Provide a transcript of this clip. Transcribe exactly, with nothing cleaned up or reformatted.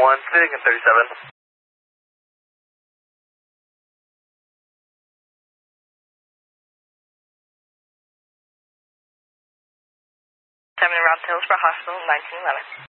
one, sitting in thirty-seven. Seven around Hillsborough Hospital, nineteen eleven.